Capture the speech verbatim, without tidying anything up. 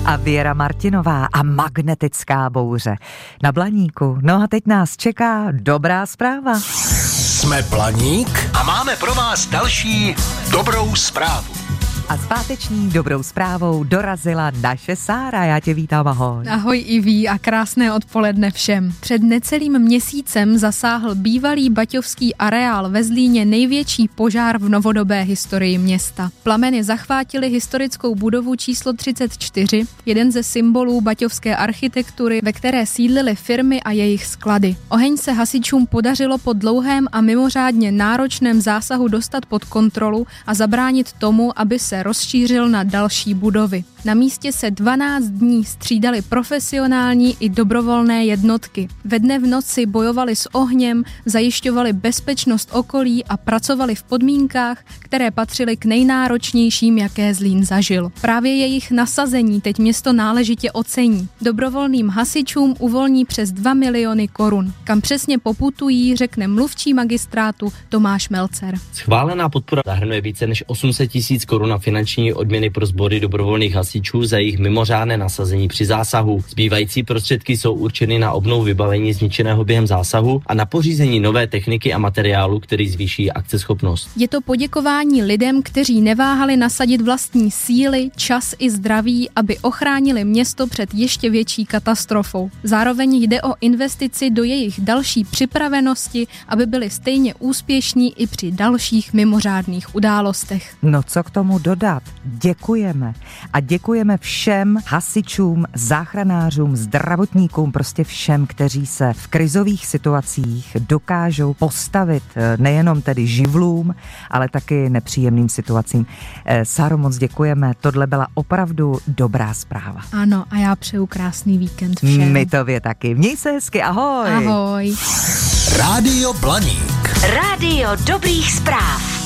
a Věra Martinová a magnetická bouře na Blaníku. No a teď nás čeká dobrá zpráva. Jsme Blaník a máme pro vás další dobrou zprávu. A s páteční dobrou zprávou dorazila naše Sára. Já tě vítám, ahoj. Ahoj Iví a krásné odpoledne všem. Před necelým měsícem zasáhl bývalý baťovský areál ve Zlíně největší požár v novodobé historii města. Plameny zachvátily historickou budovu číslo třicet čtyři, jeden ze symbolů baťovské architektury, ve které sídlily firmy a jejich sklady. Oheň se hasičům podařilo po dlouhém a mimořádně náročném zásahu dostat pod kontrolu a zabránit tomu, aby se rozšířil na další budovy. Na místě se dvanáct dní střídali profesionální i dobrovolné jednotky. Ve dne v noci bojovali s ohněm, zajišťovali bezpečnost okolí a pracovali v podmínkách, které patřily k nejnáročnějším, jaké Zlín zažil. Právě jejich nasazení teď město náležitě ocení. Dobrovolným hasičům uvolní přes dva miliony korun. Kam přesně poputují, řekne mluvčí magistrátu Tomáš Melcer. Schválená podpora zahrnuje více než osm set tisíc korun na finanční odměny pro sbory dobrovolných hasičů za jejich mimořádné nasazení při zásahu. Zbývající prostředky jsou určeny na obnovu vybavení zničeného během zásahu a na pořízení nové techniky a materiálu, který zvýší akceschopnost. Je to poděkování lidem, kteří neváhali nasadit vlastní síly, čas i zdraví, aby ochránili město před ještě větší katastrofou. Zároveň jde o investici do jejich další připravenosti, aby byli stejně úspěšní i při dalších mimořádných událostech. No co k tomu dodat? Děkujeme. A děkujeme všem hasičům, záchranářům, zdravotníkům, prostě všem, kteří se v krizových situacích dokážou postavit nejenom tedy živlům, ale taky nepříjemným situacím. Sáro, moc děkujeme, tohle byla opravdu dobrá zpráva. Ano, a já přeju krásný víkend všem. My tobě taky. Měj se hezky, ahoj. Ahoj. Rádio Blaník. Rádio dobrých zpráv.